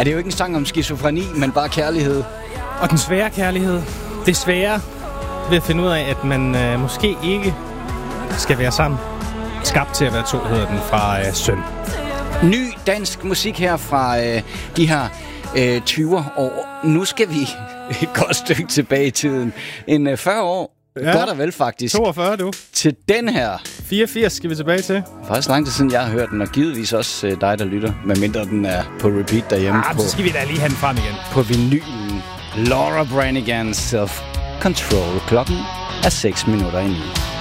det er jo ikke en sang om skizofreni, men bare kærlighed. Og den svære kærlighed. Det svære ved at finde ud af, at man måske ikke skal være sammen. Skabt til at være to, hedder den, fra Søn. Ny dansk musik her fra de her 20'er år. Nu skal vi et godt stykke tilbage i tiden. En 40 år. Ja. Godt og vel, faktisk. 42, du. Til den her. 84 skal vi tilbage til. Faktisk lang tid siden, jeg har hørt den, og givetvis også dig, der lytter. Medmindre den er på repeat derhjemme. Så skal vi da lige have den frem igen. På vinylen. Laura Branigan, Self Control. Klokken er 6 minutter i 9.